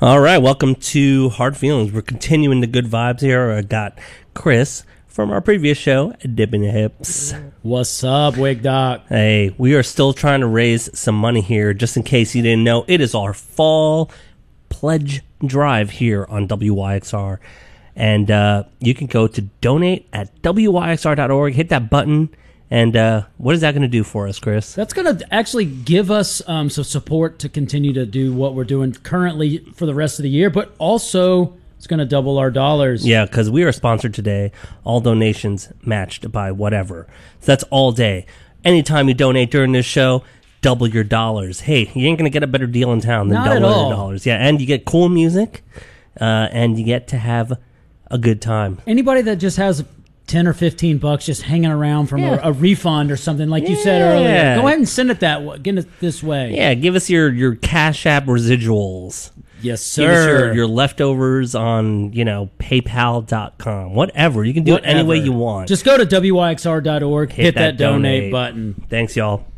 All right, welcome to Hard Feelings. We're continuing the good vibes here. I got Chris from our previous show, Dipping the Hips. What's up, Wig Doc? Hey, we are still trying to raise some money here. Just in case you didn't know, it is our fall pledge drive here on WYXR. And you can go to donate at WYXR.org, hit that button. And what is that going to do for us, Chris? That's going to actually give us some support to continue to do what we're doing currently for the rest of the year, but also it's going to double our dollars. Yeah, because we are sponsored today. All donations matched by whatever. So that's all day. Anytime you donate during this show, double your dollars. Hey, you ain't going to get a better deal in town than double your dollars. Yeah, and you get cool music, and you get to have a good time. Anybody that just has 10 or 15 bucks just hanging around from a refund or something, like you said earlier, go ahead and send it get it this way. Yeah, give us your Cash App residuals. Yes, sir. Give us your leftovers on, PayPal.com. Whatever. You can do it any way you want. Just go to WYXR.org, hit that donate button. Thanks, y'all.